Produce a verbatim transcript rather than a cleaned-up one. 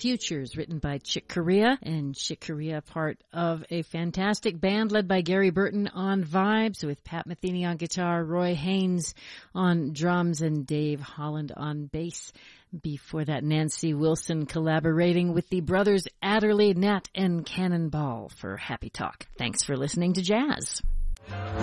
Futures, written by Chick Corea, and Chick Corea part of a fantastic band led by Gary Burton on vibes, with Pat Metheny on guitar, Roy Haynes on drums, and Dave Holland on bass. Before that, Nancy Wilson collaborating with the brothers Adderley, Nat, and Cannonball for Happy Talk. Thanks for listening to Jazz.